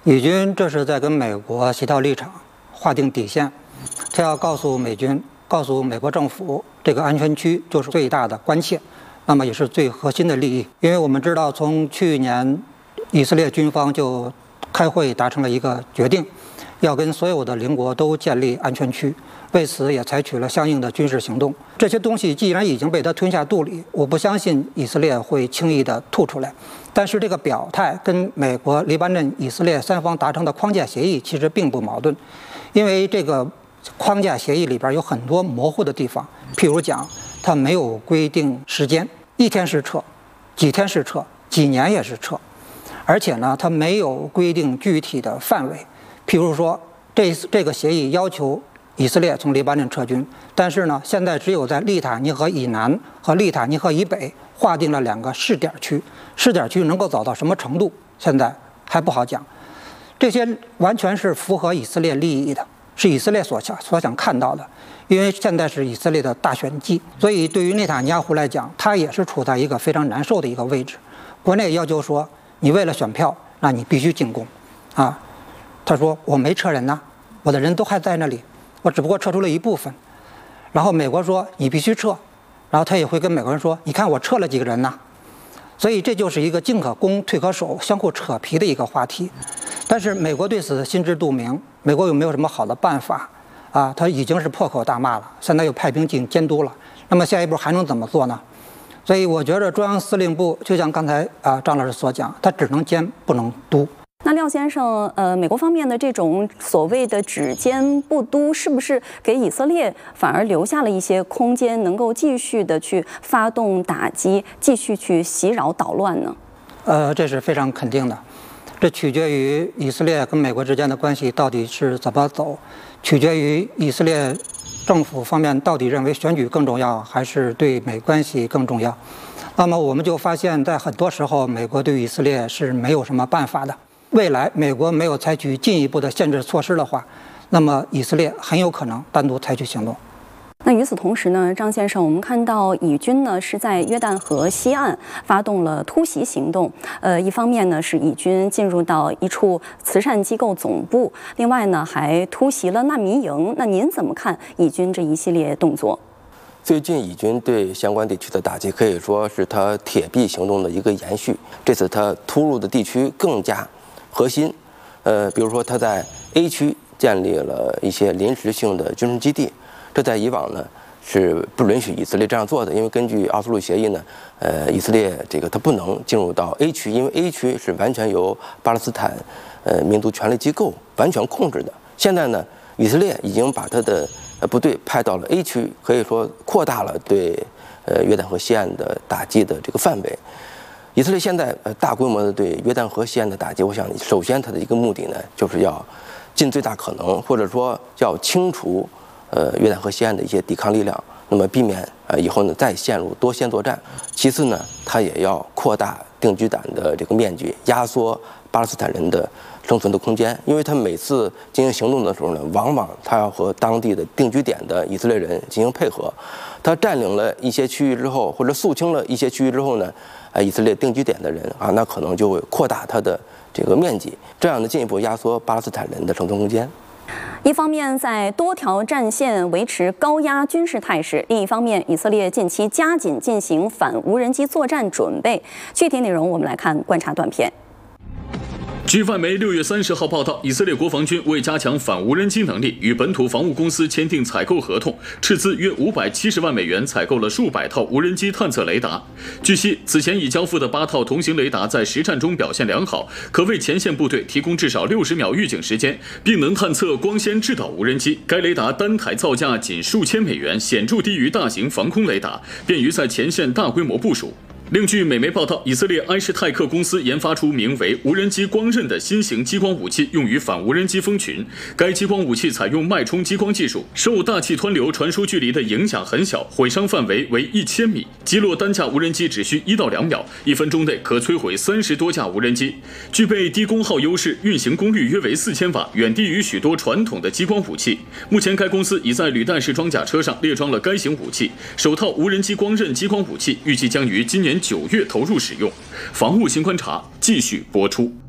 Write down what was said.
以军这是在跟美国协调立场，划定底线，他要告诉美军、告诉美国政府，这个安全区就是最大的关切，那么也是最核心的利益。因为我们知道，从去年以色列军方就开会达成了一个决定，要跟所有的邻国都建立安全区，为此也采取了相应的军事行动。这些东西既然已经被他吞下肚里，我不相信以色列会轻易的吐出来。但是这个表态跟美国、黎巴嫩、以色列三方达成的框架协议其实并不矛盾，因为这个框架协议里边有很多模糊的地方，譬如讲它没有规定时间，1天是撤，几天是撤，几年也是撤，而且呢，它没有规定具体的范围，譬如说这个协议要求以色列从黎巴嫩撤军，但是呢，现在只有在利塔尼河以南和利塔尼河以北划定了2个试点区，试点区能够走到什么程度，现在还不好讲。这些完全是符合以色列利益的，是以色列所想看到的。因为现在是以色列的大选季，所以对于内塔尼亚胡来讲，他也是处在一个非常难受的一个位置。国内要求说，你为了选票，那你必须进攻，啊，他说我没撤人呐，我的人都还在那里，我只不过撤出了一部分。然后美国说你必须撤，然后他也会跟美国人说，你看我撤了几个人呐。所以这就是一个进可攻退可守，相互扯皮的一个话题。但是美国对此心知肚明，美国有没有什么好的办法啊？他已经是破口大骂了，现在又派兵进监督了，那么下一步还能怎么做呢？所以我觉得中央司令部就像刚才张老师所讲，他只能监不能督。 那廖先生，美国方面的这种所谓的只监不督，是不是给以色列反而留下了一些空间，能够继续的去发动打击，继续去袭扰捣乱呢？ 这是非常肯定的，这取决于以色列跟美国之间的关系到底是怎么走，取决于以色列政府方面到底认为选举更重要，还是对美关系更重要。那么我们就发现，在很多时候，美国对以色列是没有什么办法的。未来美国没有采取进一步的限制措施的话，那么以色列很有可能单独采取行动。 那与此同时呢，张先生，我们看到以军呢是在约旦河西岸发动了突袭行动。一方面呢是以军进入到一处慈善机构总部，另外呢还突袭了难民营。那您怎么看以军这一系列动作？ 最近以军对相关地区的打击可以说是他铁壁行动的一个延续。这次他突入的地区更加核心，比如说他在 A 区建立了一些临时性的军事基地，这在以往呢是不允许以色列这样做的，因为根据奥斯陆协议呢，以色列他不能进入到 A 区，因为 A 区是完全由巴勒斯坦民族权力机构完全控制的。现在呢，以色列已经把他的部队派到了 A 区，可以说扩大了对约旦河西岸的打击的这个范围。以色列现在大规模的对约旦河西岸的打击，我想首先它的一个目的呢，就是要尽最大可能，或者说要清除约旦河西岸的一些抵抗力量，那么避免以后呢再陷入多线作战。其次呢，它也要扩大定居点的这个面积，压缩巴勒斯坦人的生存的空间，因为他每次进行行动的时候呢，往往他要和当地的定居点的以色列人进行配合。他占领了一些区域之后，或者肃清了一些区域之后呢，以色列定居点的人那可能就会扩大它的这个面积，这样呢进一步压缩巴勒斯坦人的生存空间。 一方面在多条战线维持高压军事态势，另一方面以色列近期加紧进行反无人机作战准备。具体内容我们来看观察短片。 据外媒6月30号报道，以色列国防军为加强反无人机能力，与本土防务公司签订采购合同，斥资约570万美元采购了数百套无人机探测雷达。据悉，此前已交付的8套同型雷达在实战中表现良好，可为前线部队提供至少60秒预警时间，并能探测光纤制导无人机。该雷达单台造价仅数千美元，显著低于大型防空雷达，便于在前线大规模部署。另据美媒报道，以色列埃什泰克公司研发出名为无人机光刃的新型激光武器，用于反无人机蜂群。该激光武器采用脉冲激光技术，受大气湍流传输距离的影响很小，毁伤范围为1000米，击落单架无人机只需1到2秒，1分钟内可摧毁30多架无人机，具备低功耗优势，运行功率约为4000瓦，远低于许多传统的激光武器。目前该公司已在履带式装甲车上列装了该型武器，首套无人机光刃激光武器预计将于今年9月投入使用。防务新观察继续播出。